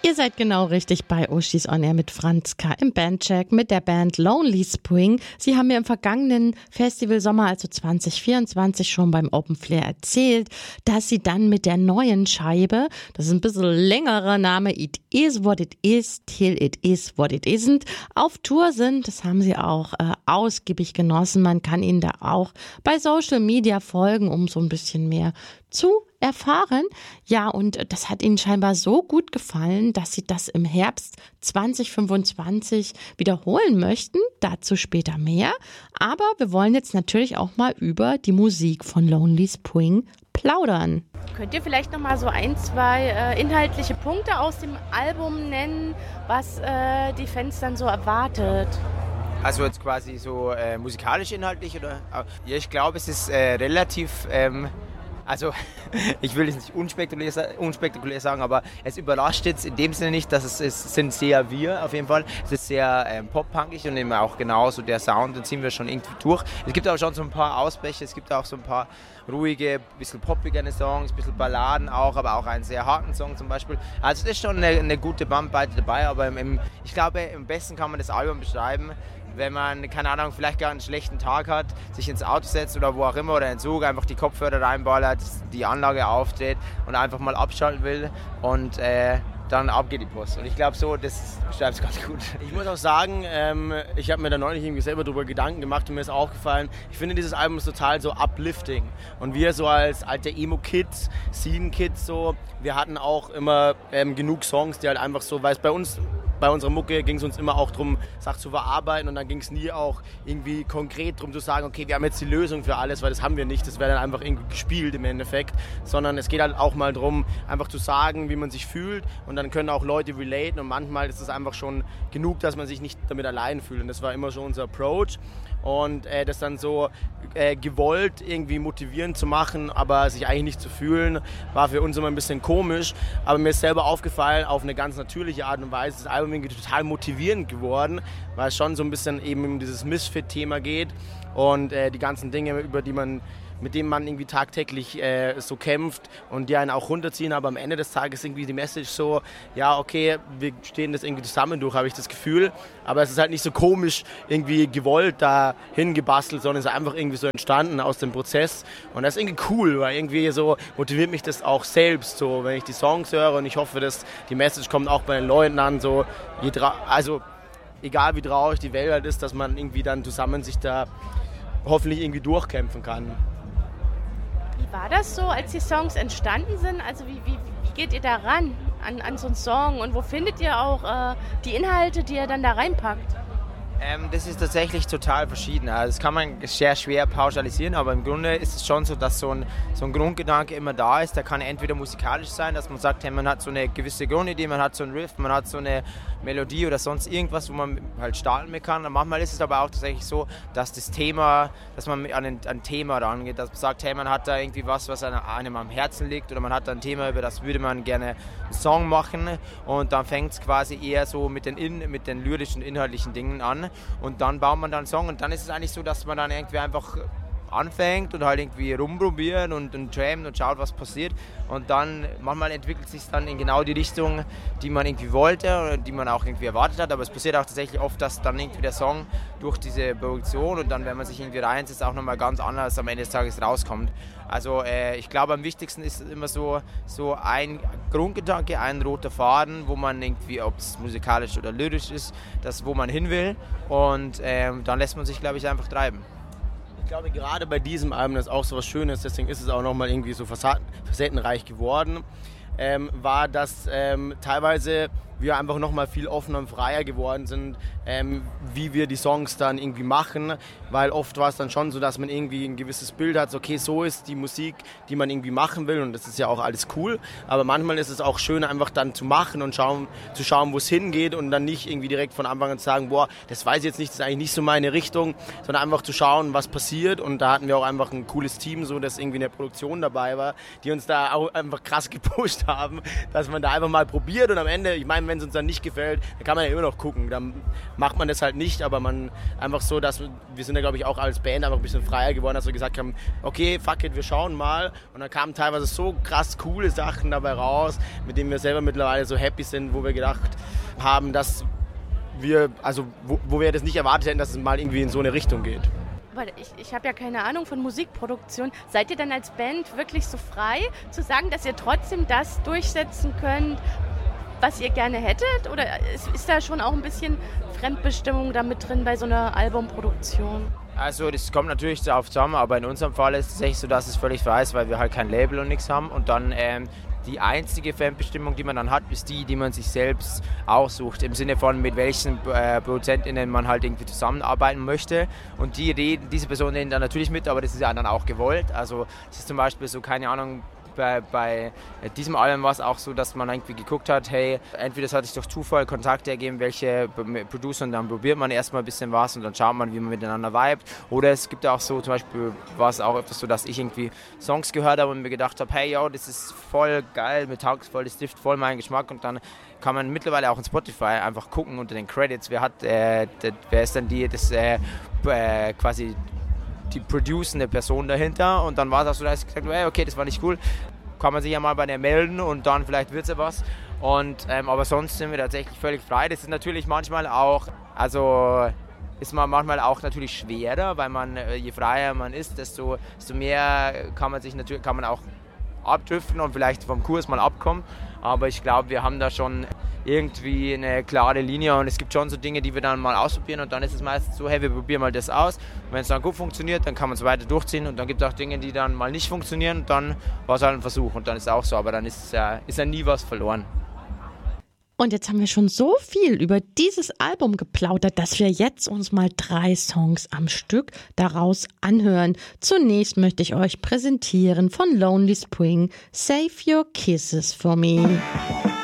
Ihr seid genau richtig bei Oschis On Air mit Franz K. im Bandcheck mit der Band Lonely Spring. Sie haben mir im vergangenen Festival Sommer, also 2024, schon beim Open Flair erzählt, dass sie dann mit der neuen Scheibe, das ist ein bisschen längerer Name, It Is What It Is, Till It Is What It Isn't, auf Tour sind. Das haben sie auch ausgiebig genossen. Man kann ihnen da auch bei Social Media folgen, um so ein bisschen mehr zu erfahren. Ja, und das hat ihnen scheinbar so gut gefallen, dass sie das im Herbst 2025 wiederholen möchten. Dazu später mehr. Aber wir wollen jetzt natürlich auch mal über die Musik von Lonely Spring plaudern. Könnt ihr vielleicht noch mal so ein, zwei inhaltliche Punkte aus dem Album nennen, was die Fans dann so erwartet? Also jetzt quasi so musikalisch inhaltlich oder? Ja, ich glaube, es ist relativ... Also, ich will es nicht unspektakulär sagen, aber es überrascht jetzt in dem Sinne nicht, dass es sind sehr wir auf jeden Fall. Es ist sehr pop-punkig und eben auch genauso der Sound, den ziehen wir schon irgendwie durch. Es gibt auch schon so ein paar Ausbrecher, es gibt auch so ein paar ruhige, bisschen poppigere Songs, ein bisschen Balladen auch, aber auch einen sehr harten Song zum Beispiel. Also es ist schon eine gute Bandbreite dabei, aber ich glaube, am besten kann man das Album beschreiben, wenn man, keine Ahnung, vielleicht gar einen schlechten Tag hat, sich ins Auto setzt oder wo auch immer oder in den Zug, einfach die Kopfhörer reinballert, die Anlage aufdreht und einfach mal abschalten will und dann ab geht die Post. Und ich glaube so, das beschreibt es ganz gut. Ich muss auch sagen, ich habe mir da neulich irgendwie selber drüber Gedanken gemacht und mir ist aufgefallen, ich finde dieses Album ist total so uplifting. Und wir so als alte Emo-Kids, Scene-Kids so, wir hatten auch immer genug Songs, die halt einfach so, weil es bei unserer Mucke ging es uns immer auch darum, Sachen zu verarbeiten und dann ging es nie auch irgendwie konkret darum zu sagen, okay, wir haben jetzt die Lösung für alles, weil das haben wir nicht, das wäre dann einfach irgendwie gespielt im Endeffekt, sondern es geht halt auch mal darum, einfach zu sagen, wie man sich fühlt und dann können auch Leute relaten und manchmal ist es einfach schon genug, dass man sich nicht damit allein fühlt und das war immer schon unser Approach und das dann so gewollt irgendwie motivierend zu machen, aber sich eigentlich nicht zu fühlen, war für uns immer ein bisschen komisch, aber mir ist selber aufgefallen, auf eine ganz natürliche Art und Weise, das Album irgendwie total motivierend geworden, weil es schon so ein bisschen eben um dieses Misfit-Thema geht und die ganzen Dinge, mit denen man irgendwie tagtäglich so kämpft und die einen auch runterziehen, aber am Ende des Tages irgendwie die Message so, ja okay, wir stehen das irgendwie zusammen durch, habe ich das Gefühl, aber es ist halt nicht so komisch irgendwie gewollt da hingebastelt, sondern es ist einfach irgendwie so entstanden aus dem Prozess und das ist irgendwie cool, weil irgendwie so motiviert mich das auch selbst, so wenn ich die Songs höre und ich hoffe, dass die Message kommt auch bei den Leuten an, so also egal wie traurig die Welt halt ist, dass man irgendwie dann zusammen sich da hoffentlich irgendwie durchkämpfen kann. Wie war das so, als die Songs entstanden sind? Also wie geht ihr da ran an so einen Song und wo findet ihr auch die Inhalte, die ihr dann da reinpackt? Das ist tatsächlich total verschieden. Also das kann man sehr schwer pauschalisieren, aber im Grunde ist es schon so, dass so ein Grundgedanke immer da ist. Der kann entweder musikalisch sein, dass man sagt, hey, man hat so eine gewisse Grundidee, man hat so einen Riff, man hat so eine Melodie oder sonst irgendwas, wo man halt starten mit kann. Und manchmal ist es aber auch tatsächlich so, dass man an ein Thema rangeht, dass man sagt, hey, man hat da irgendwie was einem am Herzen liegt oder man hat da ein Thema, über das würde man gerne einen Song machen und dann fängt es quasi eher so mit den lyrischen, inhaltlichen Dingen an. Und dann baut man dann einen Song und dann ist es eigentlich so, dass man dann irgendwie einfach anfängt und halt irgendwie rumprobieren und jammt und schaut, was passiert. Und dann manchmal entwickelt sich dann in genau die Richtung, die man irgendwie wollte oder die man auch irgendwie erwartet hat. Aber es passiert auch tatsächlich oft, dass dann irgendwie der Song durch diese Produktion und dann, wenn man sich irgendwie reinsetzt, auch nochmal ganz anders am Ende des Tages rauskommt. Also ich glaube, am wichtigsten ist immer so ein Grundgedanke, ein roter Faden, wo man irgendwie, ob es musikalisch oder lyrisch ist, das wo man hin will. Und dann lässt man sich, glaube ich, einfach treiben. Ich glaube, gerade bei diesem Album, das ist auch so was Schönes, deswegen ist es auch nochmal irgendwie so facettenreich geworden, war, dass teilweise wir einfach nochmal viel offener und freier geworden sind, wie wir die Songs dann irgendwie machen, weil oft war es dann schon so, dass man irgendwie ein gewisses Bild hat, so, okay, so ist die Musik, die man irgendwie machen will und das ist ja auch alles cool, aber manchmal ist es auch schön, einfach dann zu machen und zu schauen, wo es hingeht und dann nicht irgendwie direkt von Anfang an zu sagen, boah, das weiß ich jetzt nicht, das ist eigentlich nicht so meine Richtung, sondern einfach zu schauen, was passiert und da hatten wir auch einfach ein cooles Team, so, das irgendwie in der Produktion dabei war, die uns da auch einfach krass gepusht haben, dass man da einfach mal probiert und am Ende, ich meine, dann, wenn es uns dann nicht gefällt, dann kann man ja immer noch gucken. Dann macht man das halt nicht, aber man einfach so, dass wir sind ja, glaube ich, auch als Band einfach ein bisschen freier geworden, dass wir gesagt haben, okay, fuck it, wir schauen mal. Und dann kamen teilweise so krass coole Sachen dabei raus, mit denen wir selber mittlerweile so happy sind, wo wir gedacht haben, dass wir, also wo wir das nicht erwartet hätten, dass es mal irgendwie in so eine Richtung geht. Aber ich habe ja keine Ahnung von Musikproduktion. Seid ihr dann als Band wirklich so frei zu sagen, dass ihr trotzdem das durchsetzen könnt, was ihr gerne hättet? Oder ist da schon auch ein bisschen Fremdbestimmung da mit drin bei so einer Albumproduktion? Also das kommt natürlich darauf zusammen, aber in unserem Fall ist es tatsächlich so, dass es völlig frei ist, weil wir halt kein Label und nichts haben. Und dann die einzige Fremdbestimmung, die man dann hat, ist die man sich selbst aussucht. Im Sinne von, mit welchen ProduzentInnen man halt irgendwie zusammenarbeiten möchte. Und diese Personen reden dann natürlich mit, aber das ist ja dann auch gewollt. Also es ist zum Beispiel so, keine Ahnung, bei diesem Album war es auch so, dass man irgendwie geguckt hat, hey, entweder es hat sich durch Zufall Kontakte ergeben, welche Producer, und dann probiert man erstmal ein bisschen was und dann schaut man, wie man miteinander vibet. Oder es gibt auch so, zum Beispiel war es auch öfters so, dass ich irgendwie Songs gehört habe und mir gedacht habe, hey, yo, das ist voll geil, mir taugt es voll, das trifft voll meinen Geschmack, und dann kann man mittlerweile auch in Spotify einfach gucken unter den Credits, wer ist dann quasi die producende Person dahinter, und dann war es auch so, dass ich gesagt habe, hey, okay, das war nicht cool, kann man sich ja mal bei der melden und dann vielleicht wird es ja was. Und, aber sonst sind wir tatsächlich völlig frei. Das ist natürlich manchmal auch, ist man manchmal auch natürlich schwerer, weil man, je freier man ist, desto mehr kann man auch abdriften und vielleicht vom Kurs mal abkommen. Aber ich glaube, wir haben da schon irgendwie eine klare Linie, und es gibt schon so Dinge, die wir dann mal ausprobieren, und dann ist es meistens so, hey, wir probieren mal das aus. Und wenn es dann gut funktioniert, dann kann man es weiter durchziehen, und dann gibt es auch Dinge, die dann mal nicht funktionieren, und dann war es halt ein Versuch, und dann ist es auch so, aber dann ist ja nie was verloren. Und jetzt haben wir schon so viel über dieses Album geplaudert, dass wir jetzt uns mal 3 Songs am Stück daraus anhören. Zunächst möchte ich euch präsentieren von Lonely Spring, Save Your Kisses for Me.